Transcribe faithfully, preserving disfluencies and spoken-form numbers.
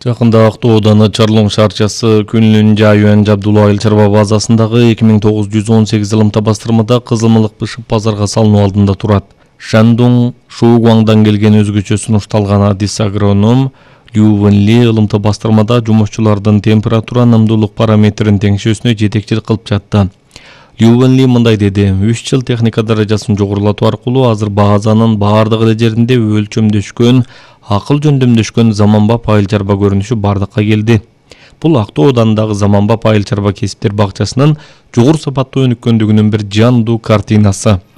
Жакында Актоо ауданы Чарлоң шаарчасы Күнүнүн Жайуан Жабдулла айыл чарба базасындагы эки миң тогуз жүз он сегиз ылымта бастырмада кызылмылык бышып базарга салынуу алдында турат. Шандун Шуугуаңдан келген өзгөчө сунушталган адис агроном Лю Венли ылымта бастырмада жумушчулардын температура ынымдуулук параметрин теңшөөсүнө жетекчилик кылып жатты. Лю Венли мындай деди: үч жыл техника даражасын жогорулатуу аркылуу азыр базанын баардык эле жеринде өлчөмдөшкөн, акыл жөндөмдөшкөн заманбап айыл чарба көрүнүшү бардыкка келди. Бул Актоо ауданындагы заманбап айыл чарба кесиптер бакчасынын жогору сапаттуу өнүккөндүгүнүн бир жандуу картинасы.